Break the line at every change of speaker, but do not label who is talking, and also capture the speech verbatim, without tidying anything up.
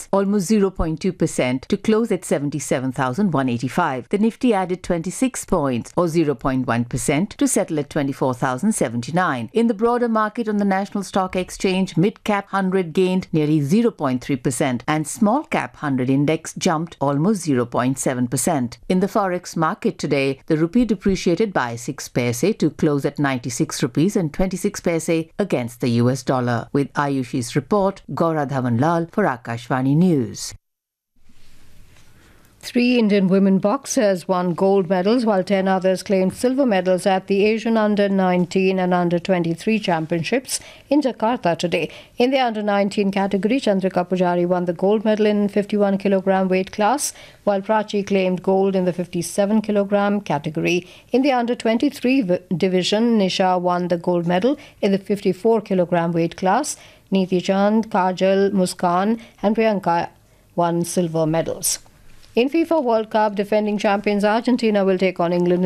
almost zero point two percent to close at seventy-seven thousand one hundred eighty-five. The Nifty added twenty-six points or zero point one percent to settle at twenty-four thousand seventy-nine. In the broader market on the National Stock Exchange, mid-cap one hundred gained nearly zero point three percent and small-cap one hundred index jumped almost zero point seven percent. In the forex market today, the rupee depreciated by six paise to close at ninety-six rupees and twenty-six paise against the U S dollar. With Ayushi's report, Gaura Dhawanlal for Akashvani News.
Three Indian women boxers won gold medals while ten others claimed silver medals at the Asian Under nineteen and Under twenty-three Championships in Jakarta today. In the Under nineteen category, Chandrika Pujari won the gold medal in fifty-one kilogram weight class, while Prachi claimed gold in the fifty-seven kilogram category. In the Under twenty-three division, Nisha won the gold medal in the fifty-four kilogram weight class. Neeti Chand, Kajal, Muskan and Priyanka won silver medals. In FIFA World Cup, defending champions Argentina will take on England